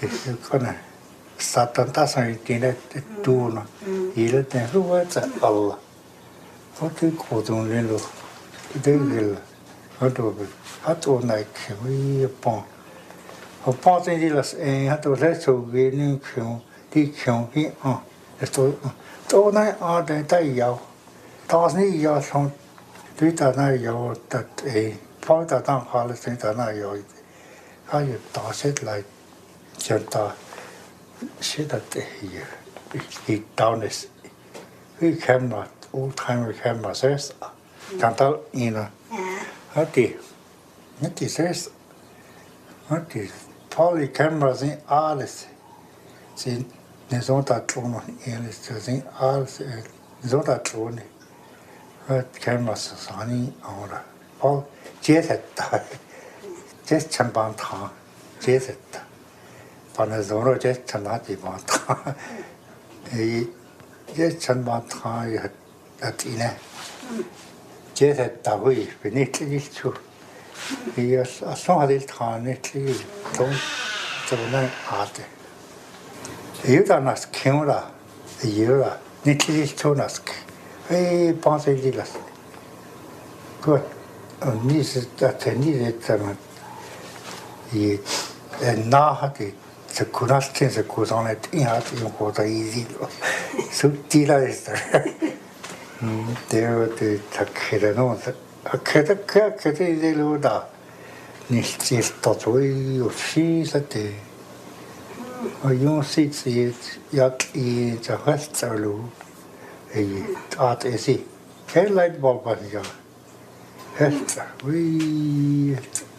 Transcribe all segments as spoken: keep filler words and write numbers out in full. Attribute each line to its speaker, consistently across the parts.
Speaker 1: Kana Satan tasan tiene tuno. Ile te ruwata Allah. Otu kodun lelo. Degel. Hato hato naik wi pon. O pon te dilas e hato reso genu kyo di kyo hi a. Esto to na a de tai yao. Tas ni ya son tu ta na yao tat e. Pon ta tang khala sen ta na yao. Ha ye ta set lai chanta shit that here. He down is we camera old timer camera says Chantal you know. Hati. Niti says Hati poly cameras in alles. Sin nesonta trono eles sin alles nesonta trone. Hat cameras sani ora. Paul jesetta. Just champan tha. Jesetta. Panazoro just chanati banta. E just chanbanta at ine. Just at Dawi, Benitli too. He is a song of Tarnitli, don't the art. You don't ask Kimura, a year, Nitli Tonask. Hey, Ponsilas. Good. This that I needed them. He and now had it. Se kunasten se kusanet inhat in kota easy. So tila is there. There the takeda no. A keda keda keda is luda. Nicht ist dort wo ich sie hatte. A jung sieht sie jak i der Restzalu. Ei art ist sie. Kein Lightbulb was ja. Hester. Wie.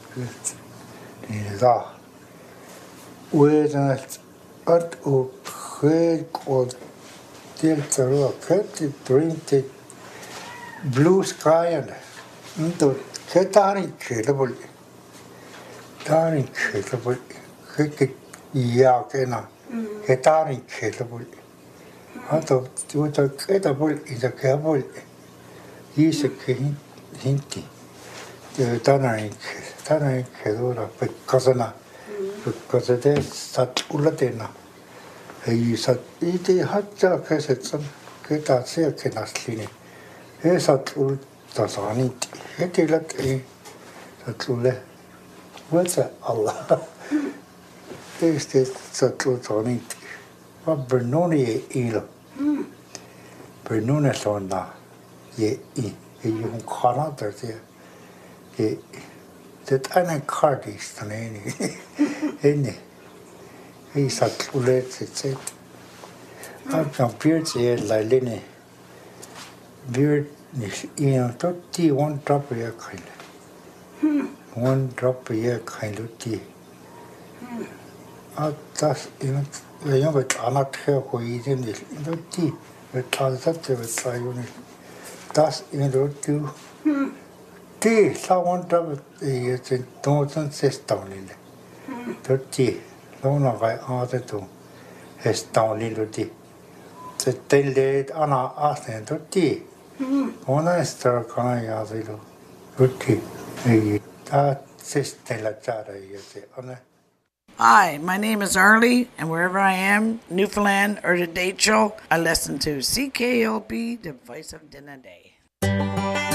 Speaker 1: Da. With an art of head called Delta Cut, printed blue sky and into Ketari credible. Darn credible. Yakena. Ketari credible. Out of what a credible is a cable. He's a hinty. The Tanning Tanning Kedora, because because it is such Uladena. He said, it is hot cassets and get a silken as cleaning. He said, does on it. He did let a Satule. What's that? Allah. This is Satul on it. What Bernoni ilo. Bernona sonna. Ye, you cannot there. Ye. That ana card is the name. Any. He said, let's it. I'm compared to like Lenny. Beard is in thirty one drop a year kind. One drop a year kind of tea. That's in the young but I'm not here who is in this in the tea. The transact with try unit. That's in the two. Tea, someone drop it in Dawson says down in it. Thirty. Long I asked to his down in the tea. The day late Anna asked him to tea. One I start crying as a little. Good tea. That sister la chara, you say.
Speaker 2: Hi, my name is Arlie, and wherever I am, Newfoundland or the Date Show, I listen to C K L P, the voice of Dinner Day.